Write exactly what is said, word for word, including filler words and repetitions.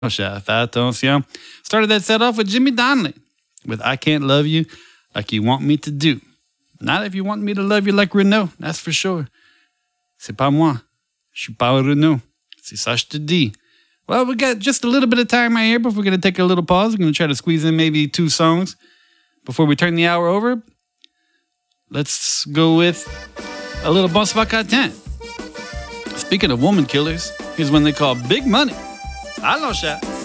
Fais attention. Started that set off with Jimmy Donnelly with I Can't Love You Like You Want Me to Do. Not if you want me to love you like Renault, that's for sure. C'est pas moi. Je suis pas Renault. C'est ça je te dis. Well, we got just a little bit of time right here, but we're going to take a little pause. We're going to try to squeeze in maybe two songs before we turn the hour over. Let's go with a little Bon Svacatin. Speaking of woman killers, here's one they call Big Money. Allons, chat.